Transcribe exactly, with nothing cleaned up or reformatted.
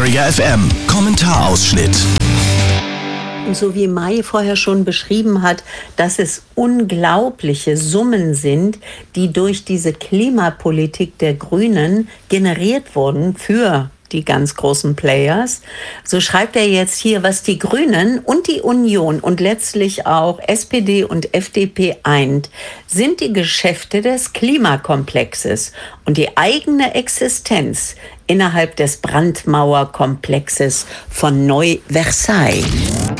Träger F M. Kommentarausschnitt. So wie Mai vorher schon beschrieben hat, dass es unglaubliche Summen sind, die durch diese Klimapolitik der Grünen generiert wurden für die ganz großen Players. So schreibt er jetzt hier, was die Grünen und die Union und letztlich auch S P D und F D P eint, sind die Geschäfte des Klimakomplexes und die eigene Existenz innerhalb des Brandmauerkomplexes von Neu-Versailles.